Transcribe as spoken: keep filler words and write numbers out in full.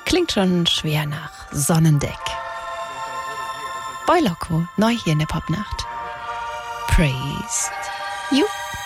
Klingt schon schwer nach Sonnendeck. Boy Loco, neu hier in der Popnacht. Praise you.